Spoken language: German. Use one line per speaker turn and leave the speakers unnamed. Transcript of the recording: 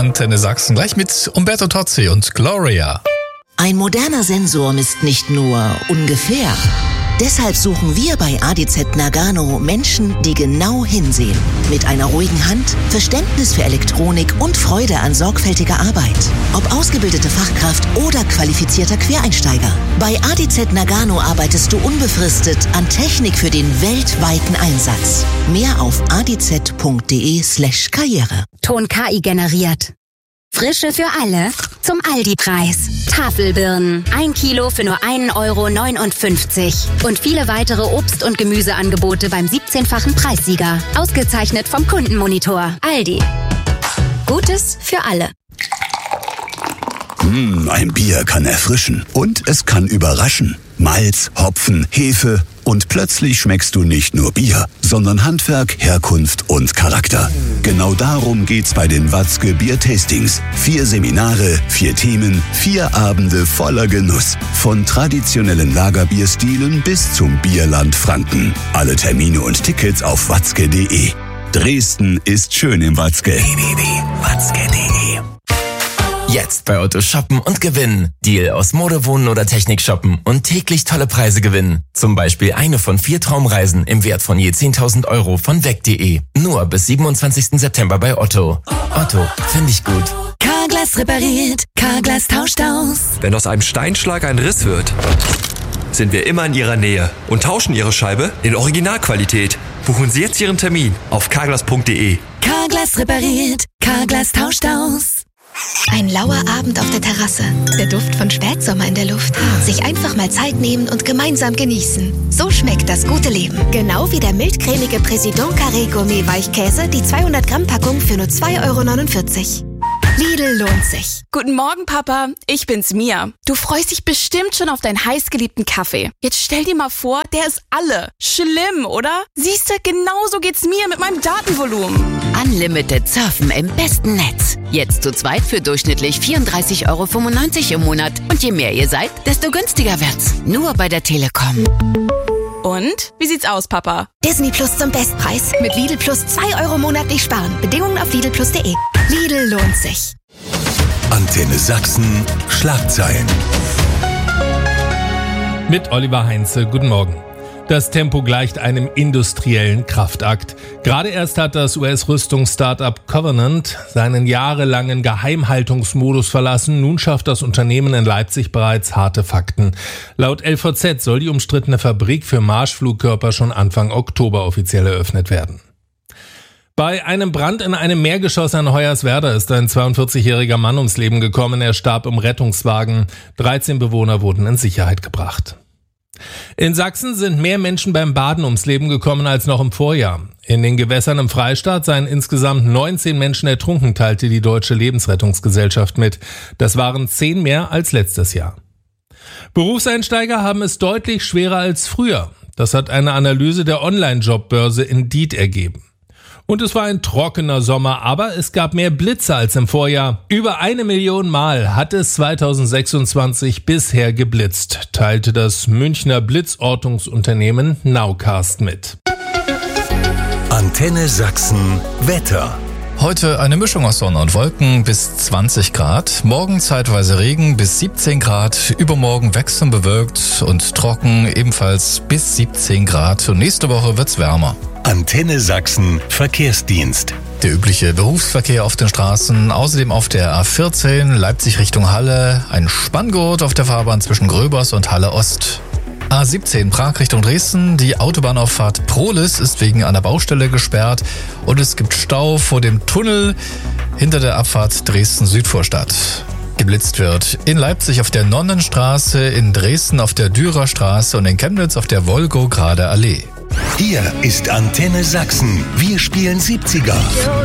Antenne Sachsen, gleich mit Umberto Tozzi und Gloria.
Ein moderner Sensor misst nicht nur ungefähr. Deshalb suchen wir bei ADZ Nagano Menschen, die genau hinsehen. Mit einer ruhigen Hand, Verständnis für Elektronik und Freude an sorgfältiger Arbeit. Ob ausgebildete Fachkraft oder qualifizierter Quereinsteiger. Bei ADZ Nagano arbeitest du unbefristet an Technik für den weltweiten Einsatz. Mehr auf adz.de/Karriere.
Ton KI generiert. Frische für alle zum Aldi-Preis. Tafelbirnen, 1 Kilo für nur 1,59 € und viele weitere Obst- und Gemüseangebote beim 17-fachen Preissieger. Ausgezeichnet vom Kundenmonitor. Aldi. Gutes für alle.
Ein Bier kann erfrischen und es kann überraschen. Malz, Hopfen, Hefe und plötzlich schmeckst du nicht nur Bier, sondern Handwerk, Herkunft und Charakter. Genau darum geht's bei den Watzke Bier-Tastings. 4 Seminare, 4 Themen, 4 Abende voller Genuss. Von traditionellen Lagerbierstilen bis zum Bierland Franken. Alle Termine und Tickets auf watzke.de. Dresden ist schön im Watzke. www.watzke.de.
Jetzt bei Otto shoppen und gewinnen. Deal aus Mode, Wohnen oder Technik shoppen und täglich tolle Preise gewinnen. Zum Beispiel eine von 4 Traumreisen im Wert von je 10.000 € von weg.de. Nur bis 27. September bei Otto. Otto, finde ich gut.
Carglass repariert, Carglass tauscht aus.
Wenn aus einem Steinschlag ein Riss wird, sind wir immer in Ihrer Nähe und tauschen Ihre Scheibe in Originalqualität. Buchen Sie jetzt Ihren Termin auf carglass.de.
Carglass repariert, Carglass tauscht aus. Ein lauer Abend auf der Terrasse, der Duft von Spätsommer in der Luft. Sich einfach mal Zeit nehmen und gemeinsam genießen. So schmeckt das gute Leben. Genau wie der mildcremige Président Carré Gourmet Weichkäse, die 200 Gramm Packung für nur 2,49 €. Lidl lohnt sich.
Guten Morgen, Papa. Ich bin's, Mia. Du freust dich bestimmt schon auf deinen heißgeliebten Kaffee. Jetzt stell dir mal vor, der ist alle. Schlimm, oder? Siehste, genauso geht's mir mit meinem Datenvolumen.
Unlimited Surfen im besten Netz. Jetzt zu zweit für durchschnittlich 34,95 € im Monat. Und je mehr ihr seid, desto günstiger wird's. Nur bei der Telekom.
Und? Wie sieht's aus, Papa?
Disney Plus zum Bestpreis. Mit Lidl Plus 2 € monatlich sparen. Bedingungen auf lidlplus.de. Lidl lohnt sich.
Antenne Sachsen Schlagzeilen.
Mit Oliver Heinze, guten Morgen. Das Tempo gleicht einem industriellen Kraftakt. Gerade erst hat das US-Rüstungs-Startup Covenant seinen jahrelangen Geheimhaltungsmodus verlassen. Nun schafft das Unternehmen in Leipzig bereits harte Fakten. Laut LVZ soll die umstrittene Fabrik für Marschflugkörper schon Anfang Oktober offiziell eröffnet werden. Bei einem Brand in einem Mehrgeschoss in Hoyerswerda ist ein 42-jähriger Mann ums Leben gekommen. Er starb im Rettungswagen. 13 Bewohner wurden in Sicherheit gebracht. In Sachsen sind mehr Menschen beim Baden ums Leben gekommen als noch im Vorjahr. In den Gewässern im Freistaat seien insgesamt 19 Menschen ertrunken, teilte die Deutsche Lebensrettungsgesellschaft mit. Das waren 10 mehr als letztes Jahr. Berufseinsteiger haben es deutlich schwerer als früher. Das hat eine Analyse der Online-Jobbörse Indeed ergeben. Und es war ein trockener Sommer, aber es gab mehr Blitze als im Vorjahr. Über 1 Million Mal hat es 2026 bisher geblitzt, teilte das Münchner Blitzortungsunternehmen Nowcast mit.
Antenne Sachsen Wetter.
Heute eine Mischung aus Sonne und Wolken bis 20 Grad. Morgen zeitweise Regen bis 17 Grad. Übermorgen wechselnd bewölkt und trocken ebenfalls bis 17 Grad. Und nächste Woche wird's wärmer.
Antenne Sachsen Verkehrsdienst.
Der übliche Berufsverkehr auf den Straßen, außerdem auf der A14 Leipzig Richtung Halle, ein Spanngurt auf der Fahrbahn zwischen Gröbers und Halle Ost. A17 Prag Richtung Dresden, die Autobahnauffahrt Prohlis ist wegen einer Baustelle gesperrt und es gibt Stau vor dem Tunnel hinter der Abfahrt Dresden-Südvorstadt. Geblitzt wird in Leipzig auf der Nonnenstraße, in Dresden auf der Dürer Straße und in Chemnitz auf der Wolgograder Allee.
Hier ist Antenne Sachsen. Wir spielen 70er.